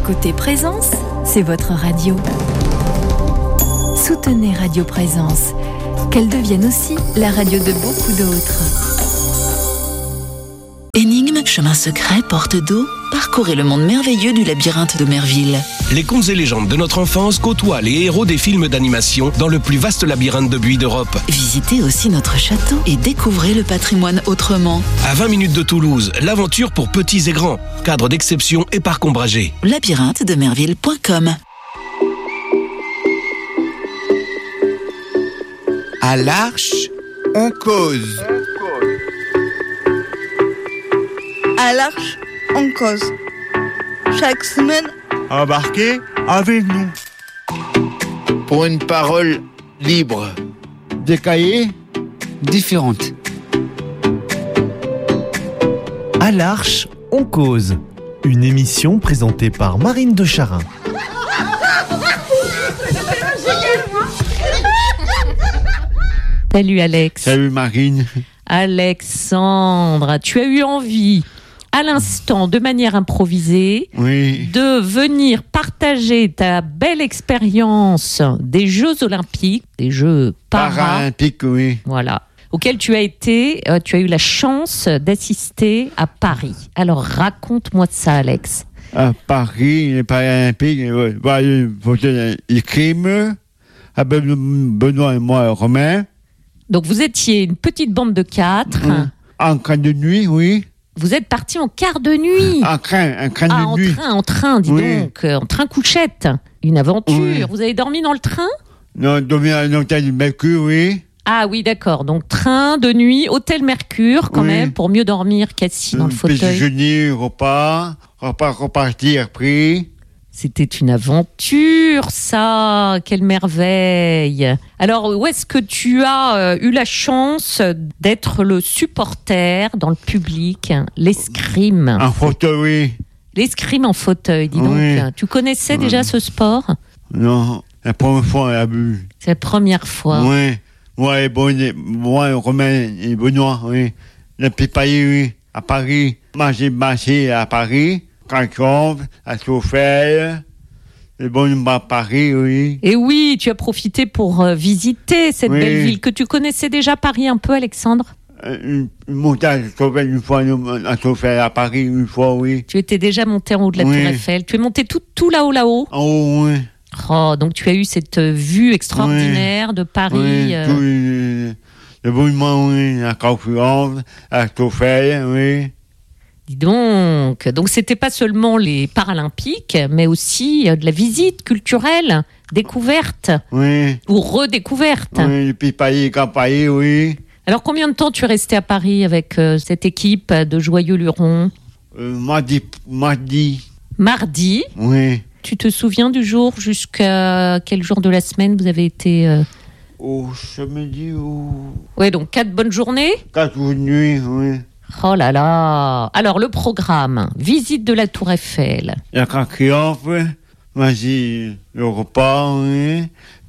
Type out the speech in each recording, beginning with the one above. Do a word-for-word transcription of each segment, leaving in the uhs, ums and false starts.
écoutez Présence, c'est votre radio. Soutenez Radio Présence, qu'elle devienne aussi la radio de beaucoup d'autres. Énigmes, chemins secrets, portes d'eau, parcourez le monde merveilleux du labyrinthe de Merville. Les contes et légendes de notre enfance côtoient les héros des films d'animation dans le plus vaste labyrinthe de buis d'Europe. Visitez aussi notre château et découvrez le patrimoine autrement. À vingt minutes de Toulouse, l'aventure pour petits et grands. Cadre d'exception et parc ombragé. labyrinthe de merville point com. À l'Arche, on cause. À l'Arche, on cause. Chaque semaine, embarquez avec nous. Pour une parole libre. Des cahiers différentes. À l'Arche, on cause. Une émission présentée par Marine de Charin. Salut Alex. Salut Marine. Alexandre, tu as eu envie, à l'instant, de manière improvisée, oui. de venir partager ta belle expérience des Jeux Olympiques, des Jeux para, Paralympiques, oui. Voilà, auxquels tu as été, euh, tu as eu la chance d'assister à Paris. Alors raconte-moi de ça, Alex. À Paris, les Paralympiques, il faut les crimes, avec Benoît et moi, Romain. Donc vous étiez une petite bande de quatre. Mmh. En train de nuit, oui. Vous êtes partis en quart de nuit. En train, en train ah, de en nuit. train, en train, dis oui. donc. En train couchette. Une aventure. Oui. Vous avez dormi dans le train ? Non, dormi à l'hôtel du Mercure, oui. Ah oui, d'accord. Donc train de nuit, hôtel Mercure quand oui. même, pour mieux dormir qu'assis dans le fauteuil. Petit déjeuner, repas, repas reparti après. C'était une aventure, ça. Quelle merveille. Alors, où est-ce que tu as euh, eu la chance d'être le supporter dans le public, l'escrime ? En fauteuil, oui. L'escrime en fauteuil, dis donc. Oui. Tu connaissais oui. déjà ce sport ? Non, la première fois, on l'a vu. C'est la première fois. Oui. Moi et, bon, moi, Romain et Benoît, oui. Le Pipaillé, oui, à Paris. Moi, j'ai marché à Paris. Cancombe, à Sophelle, le bon à Paris, oui. Et oui, tu as profité pour euh, visiter cette oui. belle ville que tu connaissais déjà, Paris, un peu, Alexandre ? euh, Une, une montagne à Sophelle, une fois, à Sophelle, à Paris, une fois, oui. Tu étais déjà monté en haut de la oui. Tour Eiffel. Tu es monté tout, tout là-haut, là-haut ? En haut, oui. Oh, donc tu as eu cette vue extraordinaire oui. de Paris. Oui, euh... tout le, le monument, oui, la conférence, à Sophelle, oui. Dis donc, donc c'était pas seulement les Paralympiques, mais aussi de la visite culturelle, découverte, oui. ou redécouverte. Oui, le Pipaillé, Campaillé, oui. Alors combien de temps tu es resté à Paris avec euh, cette équipe de Joyeux Luron ? euh, Mardi, mardi. Mardi. Oui. Tu te souviens du jour, jusqu'à quel jour de la semaine vous avez été euh... Au samedi, au... Oui, donc quatre bonnes journées ? Quatre jours de nuit, oui. Oh là là. Alors, le programme, visite de la Tour Eiffel. La triomphe, vas-y, le repas, oui.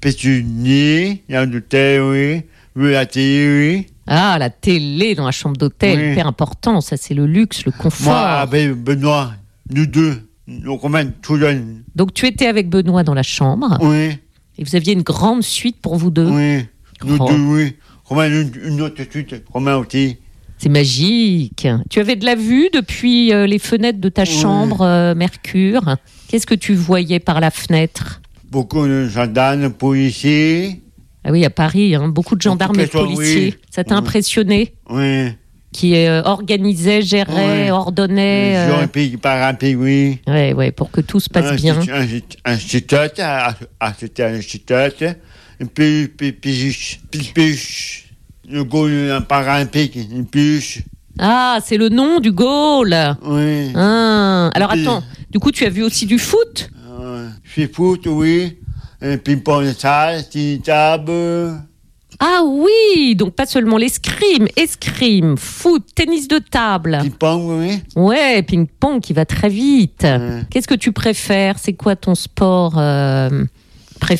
Pétunie, il y a l'hôtel, oui. Oui, la télé, oui. Ah, la télé dans la chambre d'hôtel, oui. hyper important. Ça, c'est le luxe, le confort. Moi, avec Benoît, nous deux, nous Romain, tout jeune. Donc, tu étais avec Benoît dans la chambre. Oui. Et vous aviez une grande suite pour vous deux. Oui, nous oh. deux, oui. Romain, une, une autre suite, Romain aussi. C'est magique. Tu avais de la vue depuis euh, les fenêtres de ta oui. chambre, euh, Mercure. Qu'est-ce que tu voyais par la fenêtre ? Beaucoup de gendarmes, policiers. Ah oui, à Paris, hein, beaucoup de gendarmes et de policiers. Oui. Ça t'a oui. impressionné ? Oui. Qui euh, organisait, gérait, oui. ordonnait. Les Olympiques, euh... Paralympiques, oui. Oui, oui, pour que tout se passe un, bien. Un, un chitote, c'était un chitote. Et puis, puis, puis, puis, puis, le goal paralympique, une puce. Ah, c'est le nom du goal. Oui. Ah. Alors puis, attends, du coup, tu as vu aussi du foot ? euh, Je fais foot, oui. Un ping-pong de salle, une table. Ah oui, donc pas seulement l'escrime, escrime, foot, tennis de table. Ping-pong, oui. Ouais, ping-pong qui va très vite. Ouais. Qu'est-ce que tu préfères ? C'est quoi ton sport euh, préféré ?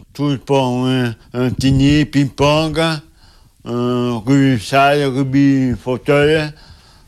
Tout le sport, oui. Un tennis, ping-pong, un rugby salle, rugby fauteuil,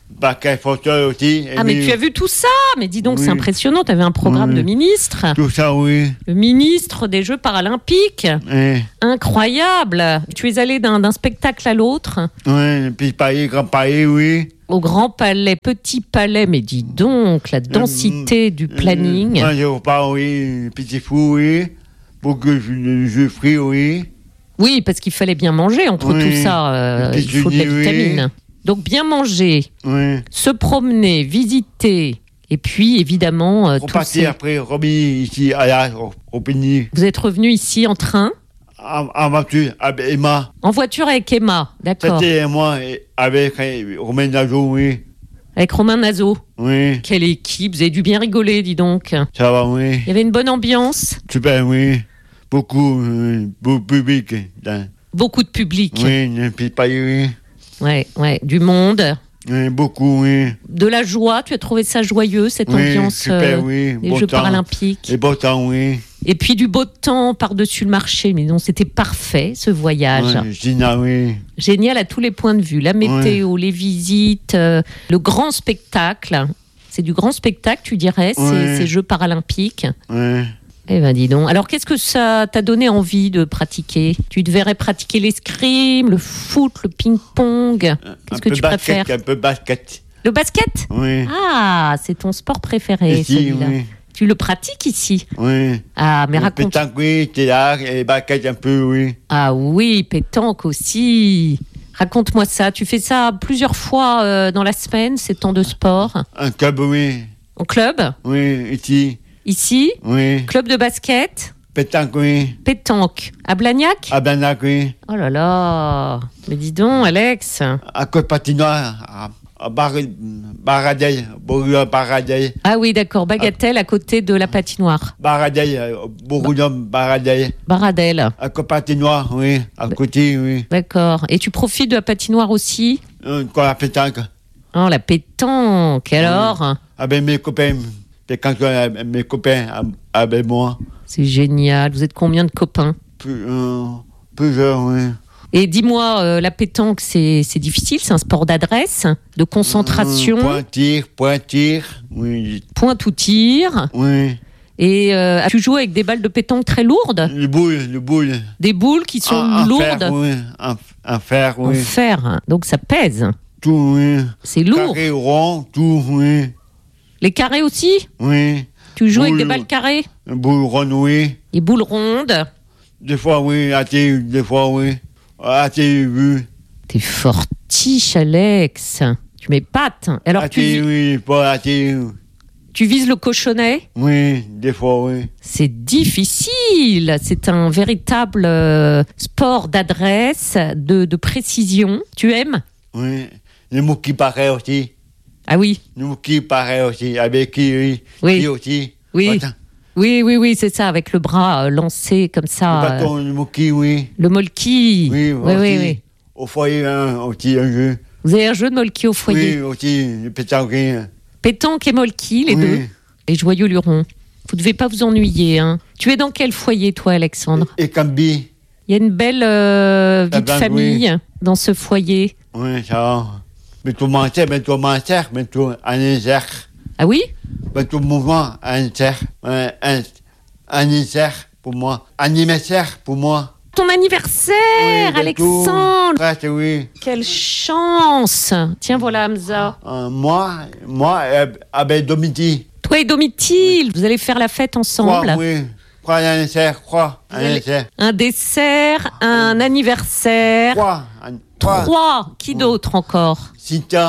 Baquet fauteuil aussi. Ah, mais tu as vu tout ça? Mais dis donc, oui. c'est impressionnant. Tu avais un programme oui. de ministre. Tout ça, oui. Le ministre des Jeux paralympiques. Oui. Incroyable. Tu es allé d'un, d'un spectacle à l'autre. Oui, Petit Palais, Grand Palais, oui. Au Grand Palais, Petit Palais. Mais dis donc, la densité euh, du planning. Moi, je pas, oui. Petit Fou, oui. Beaucoup de jeux frits, oui. Oui, parce qu'il fallait bien manger entre oui. tout ça. Euh, il faut de la vitamine. Oui. Donc bien manger, oui. se promener, visiter, et puis évidemment... Euh, Repartir ces... après, remis ici à la, au, au Pény. Vous êtes revenu ici en train? En, en voiture avec Emma. En voiture avec Emma, d'accord. C'était moi avec Romain Nazo, oui. Avec Romain Nazo. Oui. Quelle équipe, vous avez dû bien rigoler, dis donc. Ça va, oui. Il y avait une bonne ambiance? Super, oui. Beaucoup, euh, beaucoup de public. Dans... Beaucoup de public. Oui, ne puis pas, oui. Ouais, ouais, du monde. Oui, beaucoup, oui. De la joie, tu as trouvé ça joyeux, cette oui, ambiance super, euh, oui. des beau Jeux temps. paralympiques. Et beau temps, oui. Et puis du beau temps par-dessus le marché. Mais non, c'était parfait, ce voyage. Oui, génial, oui. Génial à tous les points de vue. La météo, oui. les visites, euh, le grand spectacle. C'est du grand spectacle, tu dirais, oui. ces, ces Jeux paralympiques. Oui. Eh ben dis donc. Alors qu'est-ce que ça t'a donné envie de pratiquer? Tu devrais pratiquer l'escrime, le foot, le ping-pong. Qu'est-ce que tu basket, préfères? Un peu basket. Le basket? Oui. Ah, c'est ton sport préféré, ici, celui-là. Oui. Tu le pratiques ici? Oui. Ah, mais le raconte. Pétanque, oui, théâtre et basket un peu, oui. Ah oui, pétanque aussi. Raconte-moi ça. Tu fais ça plusieurs fois euh, dans la semaine, ces temps de sport? Un club, oui. En club? Oui, ici. Ici? Oui. Club de basket? Pétanque, oui. Pétanque. À Blagnac? À Blagnac, oui. Oh là là. Mais dis donc, Alex. À côte patinoire, à, à Bar- Baradel, Bourgogne, Baradel. Ah oui, d'accord. Bagatelle à côté de la patinoire. Baradel, Bourgogne, Baradel. Baradel. À côte patinoire, oui. À côté, oui. D'accord. Et tu profites de la patinoire aussi? Euh, Quoi, la pétanque. Oh, la pétanque, alors oui. Avec mes copains. Pétanque, mes copains, avec moi. C'est génial. Vous êtes combien de copains? Plus, euh, plusieurs, oui. Et dis-moi, euh, la pétanque, c'est, c'est difficile, c'est un sport d'adresse, de concentration. Mmh, point tir, point tir, oui. Point tout tir. Oui. Et euh, tu joues avec des balles de pétanque très lourdes? Les boules, les boules. Des boules qui sont en, en lourdes? Fer, oui. En, en fer, oui. En fer, donc ça pèse. Tout, oui. C'est lourd. Carré, rond, tout, oui. Les carrés aussi? Oui. Tu joues boule, avec des balles carrées? Boules rondes, oui. Les boules rondes? Des fois, oui. À tes, des fois, oui. À tes vues. T'es fortiche, Alex. Tu m'épates. Alors à tu tes, vis... oui, pas à tes... Tu vises le cochonnet? Oui, des fois, oui. C'est difficile. C'est un véritable euh, sport d'adresse, de, de précision. Tu aimes? Oui. Les mots qui paraissent aussi. Ah oui. Les mots qui paraissent aussi. Avec qui, oui. Oui. Qui aussi. Oui. Attends. Oui, oui, oui, c'est ça, avec le bras euh, lancé comme ça. Le bâton, euh, le moki, oui. Le molki. Oui, oui, oui, oui. Au foyer, hein, aussi, un jeu. Vous avez un jeu de molki au foyer? Oui, aussi, le pétanque. Pétanque et molki, les oui. deux. Les joyeux lurons. Vous ne devez pas vous ennuyer, hein. Tu es dans quel foyer, toi, Alexandre? Et, et Cambi. Il y a une belle euh, vie ah de ben, famille oui. dans ce foyer. Oui, ça va. Mais tout mentir, mais tout mentir, mais tout anniversaire. Ah oui? Mais tout mouvement, anniversaire. Un, un, anniversaire pour moi. Anniversaire pour moi. Ton anniversaire, oui, Alexandre! Presque, oui. Quelle chance! Tiens, voilà Hamza. Euh, moi, moi, avec Domiti. Toi et Domitil, vous allez faire la fête ensemble. Quoi, oui. Quoi, un anniversaire, quoi, un anniversaire. Un dessert, un anniversaire. Quoi? Trois. Trois. Qui d'autre encore? Cynthia.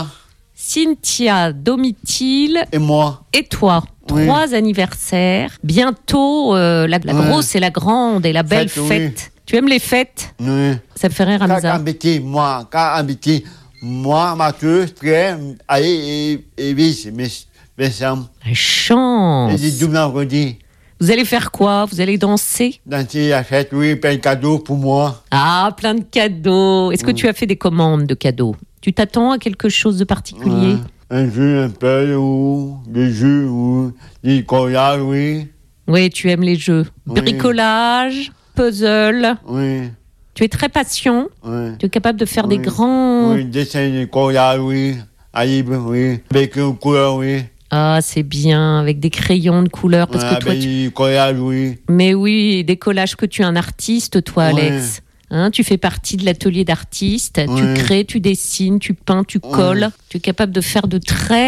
Cynthia, Domitil. Et moi. Et toi. Oui. Trois anniversaires. Bientôt, euh, la, la ouais. grosse et la grande et la belle fête. fête. Oui. Tu aimes les fêtes? Oui. Ça me fait rire, Hamza. Quand habité, moi, quand habité, moi, Mathieu, très, allez, et, et vice, mais, mais ça. La chance. Et du vendredi. Vous allez faire quoi? Vous allez danser? Danser la fête, oui, plein de cadeaux pour moi. Ah, plein de cadeaux. Est-ce que mmh. tu as fait des commandes de cadeaux? Tu t'attends à quelque chose de particulier? Ouais. Un jeu, un peu, ou des jeux, ou des collages, oui. Oui, tu aimes les jeux. Oui. Bricolage, puzzle. Oui. Tu es très patient. Oui. Tu es capable de faire oui. des grands... Oui, dessin des collages, oui. à libre, oui. Avec une couleur, oui. Ah, c'est bien, avec des crayons de couleur. Parce Ah, que toi, avec tu... du collage, oui. Mais oui, des collages, que tu es un artiste, toi, Ouais. Alex. Hein, tu fais partie de l'atelier d'artiste. Ouais. Tu crées, tu dessines, tu peins, tu colles. Ouais. Tu es capable de faire de très